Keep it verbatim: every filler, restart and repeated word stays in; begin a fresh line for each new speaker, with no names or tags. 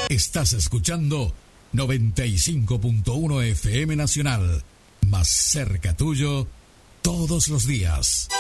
Estás escuchando noventa y cinco punto uno F M Nacional, más cerca tuyo todos los días.